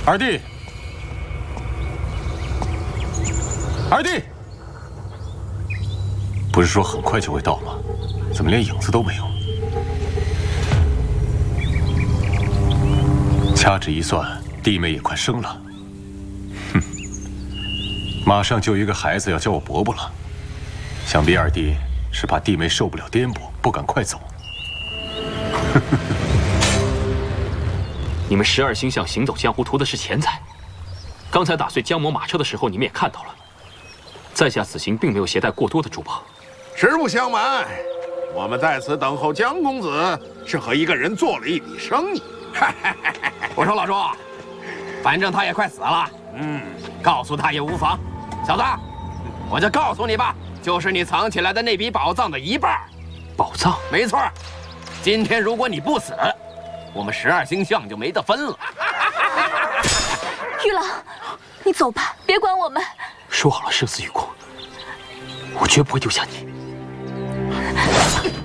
二弟，二弟，不是说很快就会到吗？怎么连影子都没有？掐指一算，弟妹也快生了。哼，马上就一个孩子要叫我伯伯了，想必二弟是怕弟妹受不了颠簸，不敢快走。 你们12星象行走江湖图的是钱财，刚才打碎江某马车的时候，你们也看到了，在下此行并没有携带过多的珠宝。 实不相瞒，我们在此等候江公子，是和一个人做了一笔生意。 我说老朱，反正他也快死了，告诉他也无妨。小子，我就告诉你吧，就是你藏起来的那笔宝藏的一半。 宝藏？ 没错。今天如果你不死，我们12星象就没得分了。 玉郎，你走吧，别管我们。 说好了生死与共，我绝不会丢下你。